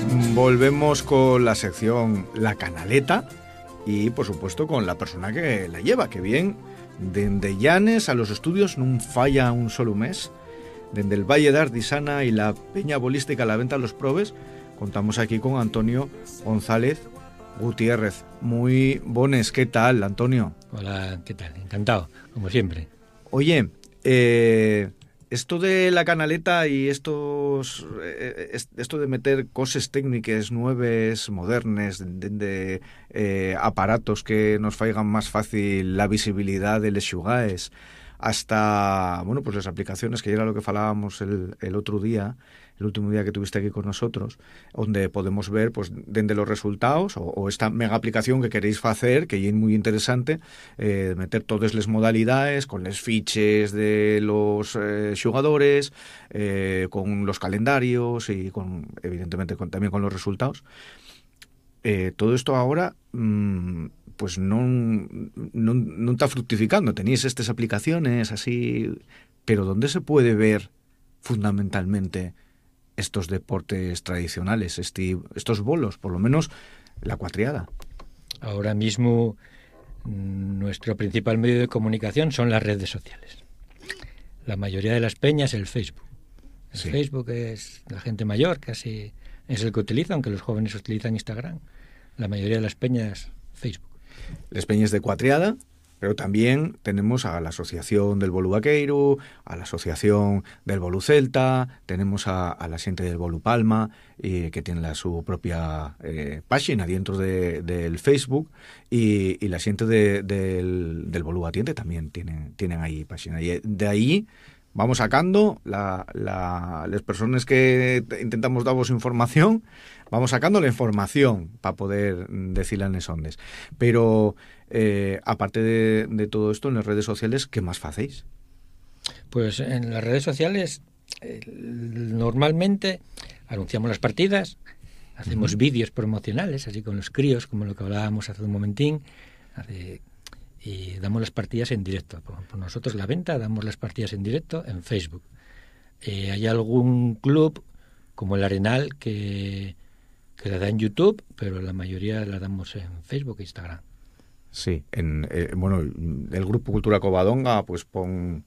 Volvemos con la sección La Canaleta y, por supuesto, con la persona que la lleva, que bien, dende Llanes a los estudios non falla un solo mes, dende el Valle de Ardisana y la Peña Bolística a la venta a los probes, contamos aquí con Antonio González Gutiérrez. Muy bones, ¿qué tal, Antonio? Hola, ¿qué tal? Encantado, como siempre. Oye, esto de la canaleta y esto de meter cosas técnicas nuevas, modernas, de aparatos que nos faigan más fácil la visibilidad de les xugaes, hasta, bueno, pues las aplicaciones, que era lo que falábamos el otro día, el último día que tuviste aquí con nosotros, donde podemos ver, pues, dende los resultados, o esta mega aplicación que queréis hacer, que es muy interesante, meter todas las modalidades, con les fiches de los xugadores, con los calendarios y con, evidentemente, también con los resultados. Todo esto ahora pues no está fructificando. Tenéis estas aplicaciones así, pero ¿dónde se puede ver fundamentalmente estos deportes tradicionales, estos bolos, por lo menos la cuatriada? Ahora mismo nuestro principal medio de comunicación son las redes sociales. La mayoría de las peñas, el Facebook. El Facebook es la gente mayor, casi es el que utiliza, aunque los jóvenes utilizan Instagram. La mayoría de las peñas, Facebook. Las peñas de cuatriada, pero también tenemos a la Asociación del Bolu Vaqueiro, a la Asociación del Bolu Celta, tenemos a la xente del Bolu Palma, que tiene su propia página dentro del Facebook, y la xente del Bolu Batiente también tienen ahí página. Y de ahí vamos sacando las personas que intentamos daros información, vamos sacando la información para poder decirla en les ondes. Pero aparte de todo esto, en las redes sociales, ¿qué más hacéis? Pues en las redes sociales normalmente anunciamos las partidas, hacemos vídeos promocionales, así con los críos, como lo que hablábamos hace un momentín, y damos las partidas en directo. Por nosotros la venta, damos las partidas en directo en Facebook. Hay algún club, como el Arenal, que la da en YouTube, pero la mayoría la damos en Facebook e Instagram. Sí, bueno, el Grupo Cultura Covadonga pues pon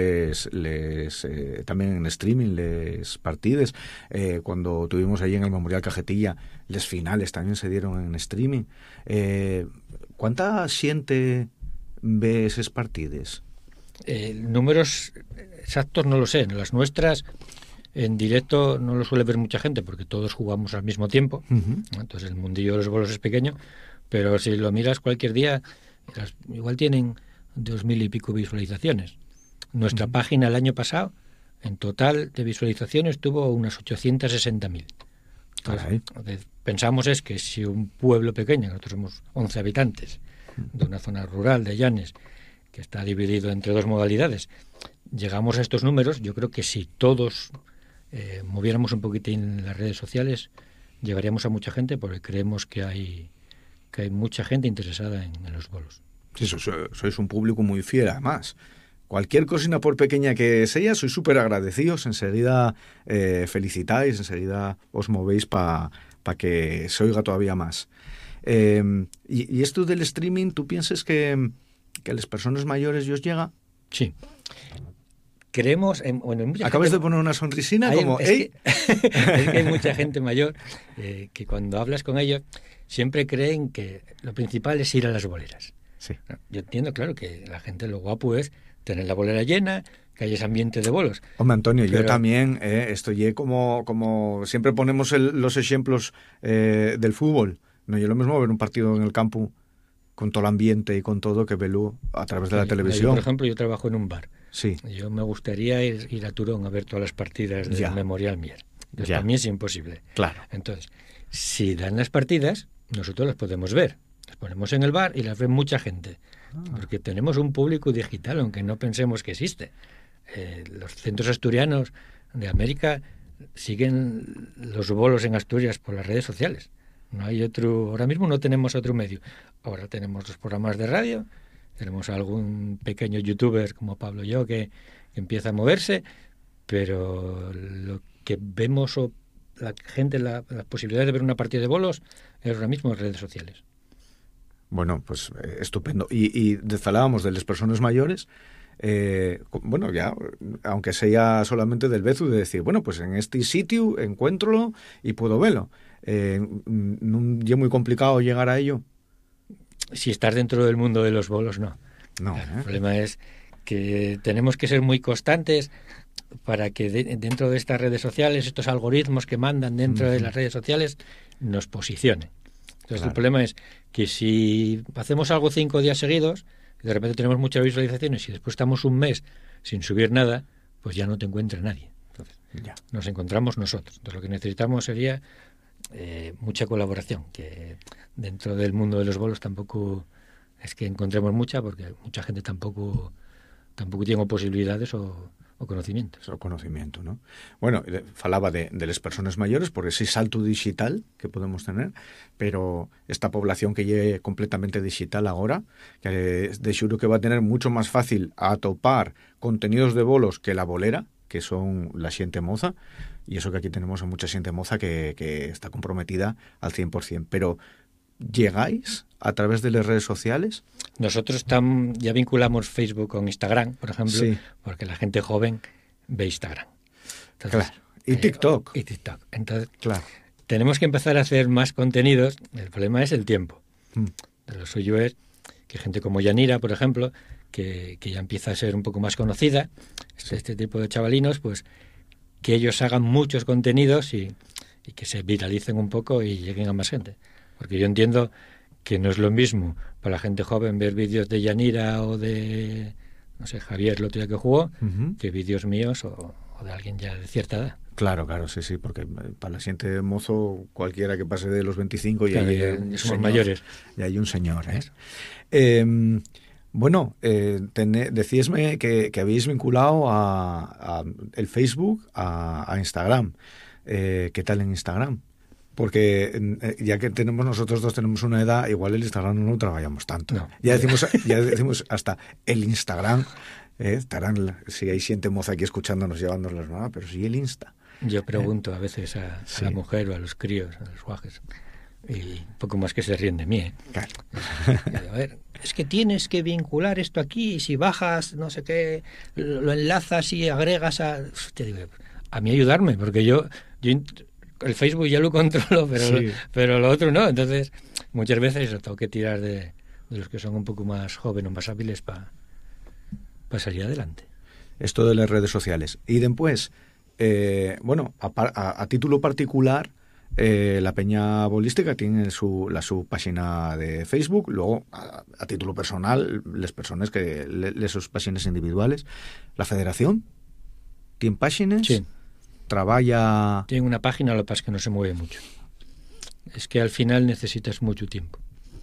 también en streaming les partides. Cuando tuvimos allí en el Memorial Cajetilla, les finales también se dieron en streaming. ¿Cuánta xente ve esos partides? Números exactos no lo sé. En las nuestras, en directo, no lo suele ver mucha gente porque todos jugamos al mismo tiempo. Entonces el mundillo de los bolos es pequeño, pero si lo miras cualquier día, igual tienen 2.000 y pico visualizaciones. Nuestra página el año pasado, en total de visualizaciones, tuvo unas 860.000. Entonces, lo que pensamos es que si un pueblo pequeño, nosotros somos 11 habitantes, de una zona rural de Llanes, que está dividido entre dos modalidades, llegamos a estos números. Yo creo que si todos moviéramos un poquitín las redes sociales, llegaríamos a mucha gente, porque creemos que hay mucha gente interesada en los bolos. Sí, sois un público muy fiel, además. Cualquier cosina, por pequeña que sea, sois súper agradecidos, enseguida felicitáis, enseguida os movéis para que se oiga todavía más. Y esto del streaming, ¿tú piensas que a las personas mayores os llega? Sí. Creemos acabas de poner una sonrisina como es que hay mucha gente mayor que cuando hablas con ellos siempre creen que lo principal es ir a las boleras. Sí. Yo entiendo, claro, que la gente lo guapo es tener la bolera llena, que haya ese ambiente de bolos. Hombre, Antonio, yo también estoy como siempre ponemos los ejemplos del fútbol. No, yo lo mismo ver un partido en el campo con todo el ambiente y con todo que velo a través de la televisión. Yo, por ejemplo, yo trabajo en un bar. Sí. Yo me gustaría ir a Turón a ver todas las partidas del Memorial Mier. Para mí es imposible. Claro. Entonces, si dan las partidas, nosotros las podemos ver. Las ponemos en el bar y las ve mucha gente. Porque tenemos un público digital, aunque no pensemos que existe. Los centros asturianos de América siguen los bolos en Asturias por las redes sociales. No hay otro, ahora mismo no tenemos otro medio. Ahora tenemos los programas de radio, tenemos algún pequeño youtuber como Pablo y yo que empieza a moverse, pero lo que vemos o la gente la posibilidad de ver una partida de bolos es ahora mismo en redes sociales. Bueno, pues estupendo. Y hablábamos de las personas mayores, bueno, ya, aunque sea solamente del bezu, de decir, bueno, pues en este sitio encuéntrolo y puedo verlo. ¿No es muy complicado llegar a ello? Si estás dentro del mundo de los bolos, no. No. El problema es que tenemos que ser muy constantes para que dentro de estas redes sociales, estos algoritmos que mandan dentro de las redes sociales, nos posicionen. Entonces, claro, el problema es que si hacemos algo 5 días seguidos, de repente tenemos muchas visualizaciones y después estamos un mes sin subir nada, pues ya no te encuentra nadie. Entonces, ya nos encontramos nosotros. Entonces, lo que necesitamos sería mucha colaboración, que dentro del mundo de los bolos tampoco es que encontremos mucha, porque mucha gente tampoco tiene posibilidades o conocimientos. O conocimiento, ¿no? Bueno, falaba de las personas mayores por ese salto digital que podemos tener, pero esta población que llegue completamente digital ahora, que de seguro que va a tener mucho más fácil a topar contenidos de bolos que la bolera, que son la xente moza, y eso que aquí tenemos a mucha xente moza que está comprometida al 100%. Pero ¿llegáis a través de las redes sociales? Nosotros ya vinculamos Facebook con Instagram, por ejemplo, sí, porque la gente joven ve Instagram. Entonces, claro. Y TikTok. Y TikTok. Entonces, claro, tenemos que empezar a hacer más contenidos. El problema es el tiempo. Lo suyo es que gente como Yanira, por ejemplo, que ya empieza a ser un poco más conocida, sí, este tipo de chavalinos, pues que ellos hagan muchos contenidos y que se viralicen un poco y lleguen a más gente. Porque yo entiendo que no es lo mismo para la gente joven ver vídeos de Yanira o de, no sé, Javier, el otro día que jugó, que vídeos míos o de alguien ya de cierta edad. Claro, sí, porque para la gente mozo, cualquiera que pase de los 25 claro, ya somos mayores. Ya hay un señor, ¿eh? Bueno, decíasme que habéis vinculado a el Facebook a Instagram. ¿Qué tal en Instagram? Porque ya que nosotros dos tenemos una edad, igual el Instagram no lo trabajamos tanto. No. Ya decimos hasta el Instagram. Estarán, si hay gente moza aquí escuchándonos, llevándonos nada, pero sí el Insta. Yo pregunto a veces a la mujer o a los críos, a los guajes, y poco más que se ríen de mí. Claro. A ver, es que tienes que vincular esto aquí, y si bajas, no sé qué, lo enlazas y agregas te digo, a mí ayudarme, porque yo el Facebook ya lo controlo, pero lo otro no. Entonces, muchas veces tengo que tirar de los que son un poco más jóvenes o más hábiles para salir adelante. Esto de las redes sociales. Y después, bueno, a título particular, la Peña Bolística tiene su página de Facebook. Luego, a título personal, las personas que sus páginas individuales. ¿La Federación tiene páginas? Sí. ¿Trabaja? Tiene una página, lo que pasa es que no se mueve mucho. Es que al final necesitas mucho tiempo.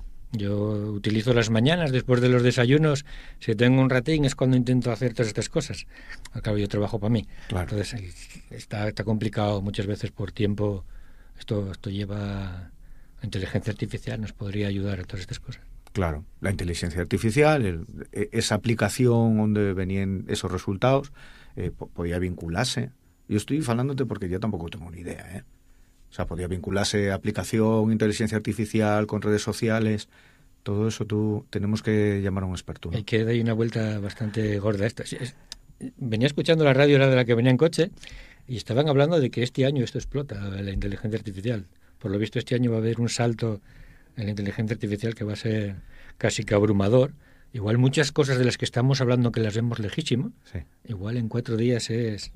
Yo utilizo las mañanas, después de los desayunos, si tengo un ratín es cuando intento hacer todas estas cosas. Al cabo yo trabajo para mí. Claro. Entonces está complicado muchas veces por tiempo. Esto lleva... La inteligencia artificial nos podría ayudar a todas estas cosas. Claro, la inteligencia artificial, esa aplicación donde venían esos resultados, podía vincularse. Yo estoy falándote porque yo tampoco tengo ni idea, ¿eh? O sea, podía vincularse aplicación, inteligencia artificial con redes sociales. Todo eso tenemos que llamar a un experto, ¿no? Hay que dar una vuelta bastante gorda a esto. Venía escuchando la radio, era de la que venía en coche, y estaban hablando de que este año esto explota, la inteligencia artificial. Por lo visto este año va a haber un salto en la inteligencia artificial que va a ser casi que abrumador. Igual muchas cosas de las que estamos hablando que las vemos lejísimo, sí, igual en 4 días es...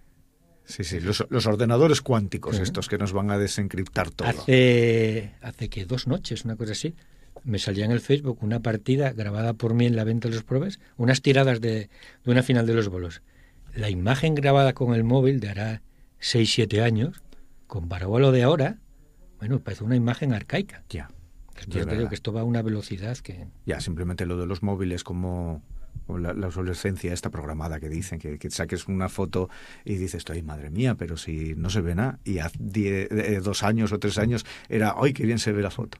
Sí, los ordenadores cuánticos, estos que nos van a desencriptar todo. Hace que 2 noches, una cosa así, me salía en el Facebook una partida grabada por mí en la venta de los probes, unas tiradas de una final de los bolos. La imagen grabada con el móvil de hará 6-7 años, comparado a lo de ahora, bueno, parece una imagen arcaica. Ya. Yo creo que esto va a una velocidad que... Ya, simplemente lo de los móviles como la obsolescencia esta programada que dicen, que saques una foto y dices, estoy madre mía, pero si no se ve nada. Y hace 2 años o 3 años era, ¡ay, qué bien se ve la foto!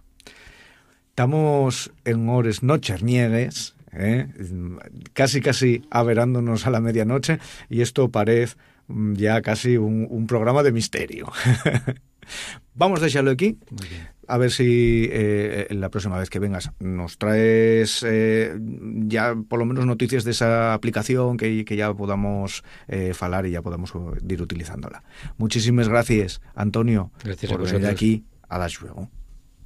Estamos en horas nocherniegues, casi averándonos a la medianoche, y esto parece ya casi un programa de misterio. Vamos a dejarlo aquí. Muy bien. A ver si la próxima vez que vengas nos traes ya por lo menos noticias de esa aplicación que ya podamos falar y ya podamos ir utilizándola. Muchísimas gracias, Antonio, Gracias por a venir vosotros. aquí. A la luego.